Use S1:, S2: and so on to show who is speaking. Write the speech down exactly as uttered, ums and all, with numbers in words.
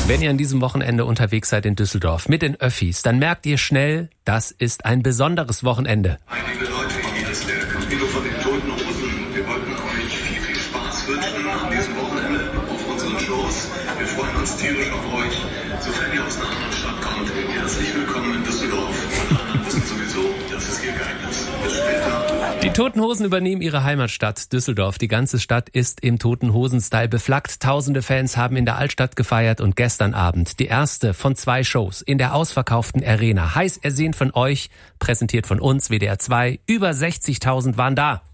S1: Wenn ihr an diesem Wochenende unterwegs seid in Düsseldorf mit den Öffis, dann merkt ihr schnell, das ist ein besonderes Wochenende.
S2: Hi, liebe Leute, hier ist der Campino von den Toten Hosen. Wir wollten euch viel, viel Spaß wünschen an diesem Wochenende auf unseren Shows. Wir freuen uns tierisch auf euch. Sofern ihr aus einer anderen Stadt kommt, herzlich willkommen in Düsseldorf. Und anderen wissen sowieso, dass es hier geil ist. Bis später.
S1: Die Toten Hosen übernehmen ihre Heimatstadt Düsseldorf. Die ganze Stadt ist im Toten Hosen-Style beflaggt. Tausende Fans haben in der Altstadt gefeiert und gestern Abend die erste von zwei Shows in der ausverkauften Arena. Heiß ersehnt von euch, präsentiert von uns, W D R zwei. Über sechzigtausend waren da.